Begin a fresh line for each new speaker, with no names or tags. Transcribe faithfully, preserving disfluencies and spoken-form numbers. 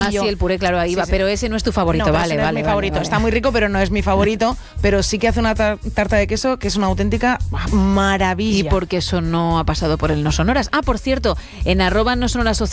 Ah, sí, el puré, claro, ahí sí, va, sí. Pero ese no es tu favorito,
no,
vale,
no
vale.
es mi favorito,
vale,
está
vale.
muy rico, pero no es mi favorito, pero sí que hace una tar- tarta de queso que es una auténtica maravilla.
¿Y por qué eso no ha pasado por el No Sonoras? Ah, por cierto, en arroba No Sonoras